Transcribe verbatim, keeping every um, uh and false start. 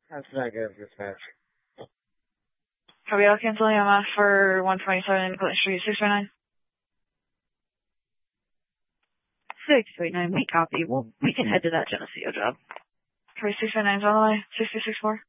That's negative dispatch. Copy, I'll cancel M F for one twenty-seven Clinton Street, six twenty-nine. six twenty-nine, we copy. Well, we can head to that Geneseo job. Copy, six twenty-nine's on the way, six two six four.